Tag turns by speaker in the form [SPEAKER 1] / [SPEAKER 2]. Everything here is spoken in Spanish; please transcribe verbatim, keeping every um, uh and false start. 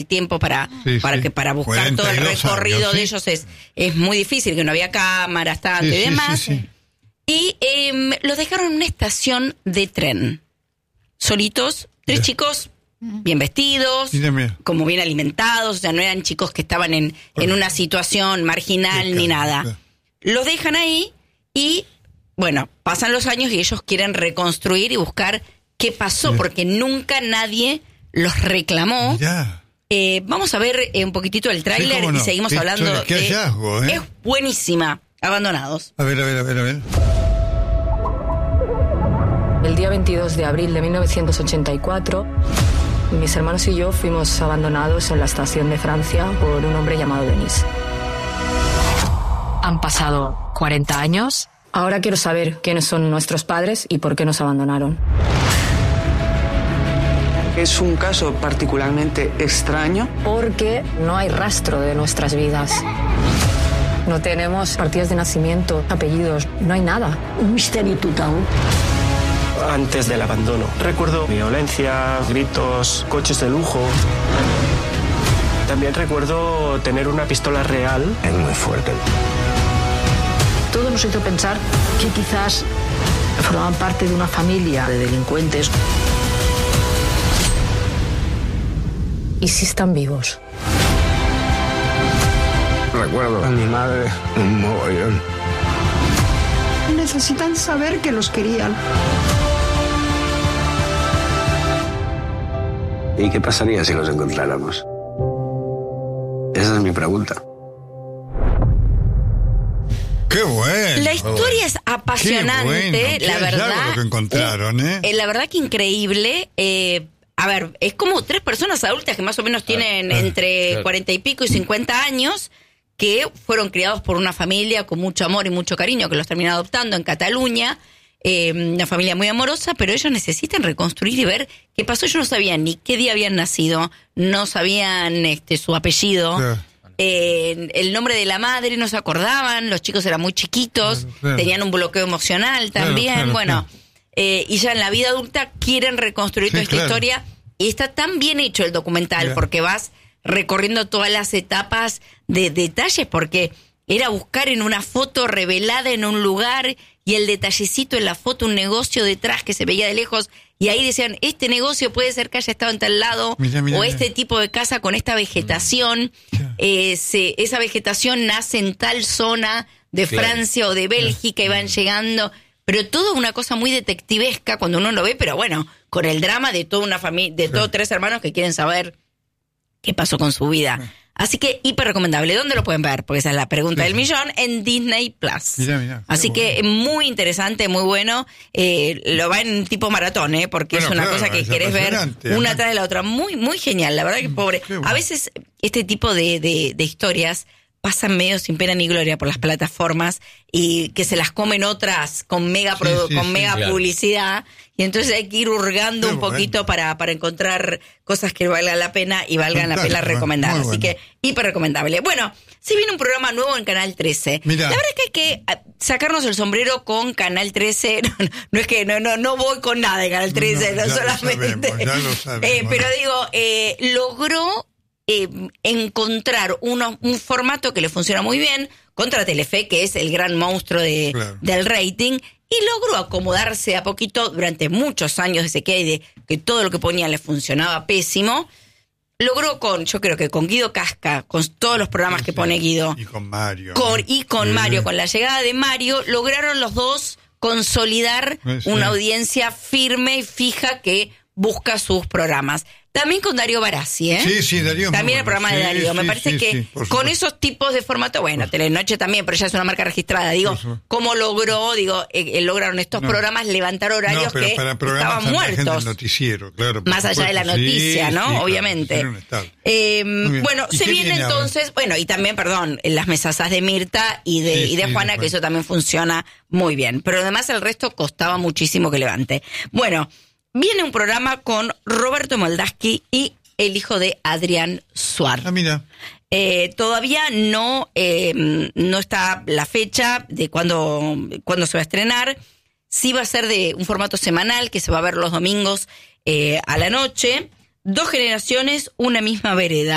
[SPEAKER 1] tiempo para,
[SPEAKER 2] sí,
[SPEAKER 1] para
[SPEAKER 2] sí.
[SPEAKER 1] que para buscar todo el recorrido
[SPEAKER 2] años,
[SPEAKER 1] de
[SPEAKER 2] ¿sí?
[SPEAKER 1] ellos es, es muy difícil, que no había cámaras, tanto
[SPEAKER 2] sí,
[SPEAKER 1] y demás.
[SPEAKER 2] Sí, sí, sí.
[SPEAKER 1] Y eh, los dejaron en una estación de tren, solitos, tres yeah. chicos bien vestidos, sí, como bien alimentados, o sea, no eran chicos que estaban en, en una situación marginal sí, ni nada. Sí. Los dejan ahí y, bueno, pasan los años y ellos quieren reconstruir y buscar qué pasó, sí. porque nunca nadie los reclamó.
[SPEAKER 2] Ya.
[SPEAKER 1] Eh, vamos a ver eh, un poquitito el tráiler sí, no. y seguimos
[SPEAKER 2] qué
[SPEAKER 1] hablando.
[SPEAKER 2] Historia, qué
[SPEAKER 1] de,
[SPEAKER 2] hallazgo, ¿eh?
[SPEAKER 1] Es buenísima. Abandonados.
[SPEAKER 2] A ver, a ver, a ver, a ver.
[SPEAKER 3] El día veintidós de abril de mil novecientos ochenta y cuatro, mis hermanos y yo fuimos abandonados en la estación de Francia por un hombre llamado Denis.
[SPEAKER 4] Han pasado cuarenta años.
[SPEAKER 3] Ahora quiero saber quiénes son nuestros padres y por qué nos abandonaron.
[SPEAKER 5] Es un caso particularmente extraño.
[SPEAKER 3] Porque no hay rastro de nuestras vidas. No tenemos partidas de nacimiento, apellidos, no hay nada.
[SPEAKER 6] Un misterio total.
[SPEAKER 7] Antes del abandono, recuerdo violencia, gritos, coches de lujo. También recuerdo tener una pistola real.
[SPEAKER 8] Es muy fuerte.
[SPEAKER 6] Todo nos hizo pensar que quizás formaban parte de una familia de delincuentes.
[SPEAKER 3] ¿Y si están vivos?
[SPEAKER 8] Recuerdo a mi madre un mogollón.
[SPEAKER 9] Necesitan saber que los querían.
[SPEAKER 8] ¿Y qué pasaría si los encontráramos? Esa es mi pregunta.
[SPEAKER 2] ¡Qué bueno!
[SPEAKER 1] La historia es apasionante,
[SPEAKER 2] bueno,
[SPEAKER 1] la verdad.
[SPEAKER 2] Lo que encontraron, ¿eh?
[SPEAKER 1] Eh, la verdad que increíble. Eh, a ver, es como tres personas adultas que más o menos tienen ah, entre claro. cuarenta y pico y cincuenta años, que fueron criados por una familia con mucho amor y mucho cariño, que los terminó adoptando en Cataluña, eh, una familia muy amorosa, pero ellos necesitan reconstruir y ver qué pasó. Ellos no sabían ni qué día habían nacido, no sabían este su apellido, sí. eh, el nombre de la madre no se acordaban, los chicos eran muy chiquitos, claro, claro. tenían un bloqueo emocional también, claro, claro, bueno, claro. Eh, y ya en la vida adulta quieren reconstruir sí, toda esta claro. historia, y está tan bien hecho el documental, claro. porque vas recorriendo todas las etapas de detalles, porque era buscar en una foto revelada en un lugar y el detallecito en la foto, un negocio detrás que se veía de lejos, y ahí decían, este negocio puede ser que haya estado en tal lado, mira, mira, o este mira. tipo de casa con esta vegetación, claro. eh, se, esa vegetación nace en tal zona de claro. Francia o de Bélgica, claro. y van llegando, pero todo una cosa muy detectivesca cuando uno lo ve, pero bueno, con el drama de toda una familia, de sí. todos tres hermanos que quieren saber qué pasó con su vida. Sí. Así que hiper recomendable. ¿Dónde lo pueden ver? Porque esa es la pregunta sí. del millón. En Disney Plus.
[SPEAKER 2] Mirá, mirá,
[SPEAKER 1] Así
[SPEAKER 2] bueno.
[SPEAKER 1] que muy interesante, muy bueno. Eh, lo va en tipo maratón, ¿eh? Porque bueno, es una claro, cosa que querés ver una tras de la otra. Muy, muy genial. La verdad que pobre. Bueno. A veces este tipo de, de, de historias pasan medio sin pena ni gloria por las plataformas y que se las comen otras con mega sí, produ- sí, con sí, mega claro. publicidad, y entonces hay que ir hurgando sí, un poquito bueno. para, para encontrar cosas que valgan la pena y valgan Fantástico, la pena recomendar. Así bueno. que hiper recomendable. Bueno, si viene un programa nuevo en Canal trece. Mirá. La verdad es que hay que sacarnos el sombrero con Canal trece. No, no es que no, no, no voy con nada de Canal trece, no, no solamente. Lo sabemos, ya lo sabemos. Eh, pero digo, eh, logró Eh, encontrar uno, un formato que le funciona muy bien contra Telefe, que es el gran monstruo de, claro. del rating, y logró acomodarse a poquito durante muchos años desde que, de, que todo lo que ponía le funcionaba pésimo. Logró con, yo creo que con Guido Casca, con todos los programas sí, que sí. pone Guido,
[SPEAKER 2] y con Mario,
[SPEAKER 1] con, y con
[SPEAKER 2] sí.
[SPEAKER 1] Mario, con la llegada de Mario, lograron los dos consolidar sí. una audiencia firme y fija que busca sus programas. También con Darío Barassi, ¿eh?
[SPEAKER 2] Sí, sí, Darío.
[SPEAKER 1] También el programa
[SPEAKER 2] sí,
[SPEAKER 1] de Darío.
[SPEAKER 2] Sí,
[SPEAKER 1] Me parece
[SPEAKER 2] sí,
[SPEAKER 1] que
[SPEAKER 2] sí,
[SPEAKER 1] con esos tipos de formato, bueno, Telenoche también, pero ya es una marca registrada. Digo, ¿cómo logró, digo, eh, lograron estos no. programas levantar horarios no, que estaban muertos?
[SPEAKER 2] Noticiero, claro,
[SPEAKER 1] más allá de la noticia, sí, ¿no? Sí, Obviamente. Claro, eh, bueno, se viene entonces, ahora? bueno, y también, perdón, las mesazas de Mirta y de, sí, y de sí, Juana, sí, que eso también funciona muy bien. Pero además el resto costaba muchísimo que levante. Bueno, viene un programa con Roberto Moldaski y el hijo de Adrián Suar.
[SPEAKER 2] Ah, mira.
[SPEAKER 1] Eh, todavía no, eh, no está la fecha de cuándo, cuándo se va a estrenar. Sí va a ser de un formato semanal que se va a ver los domingos eh, a la noche. Dos generaciones, una misma vereda.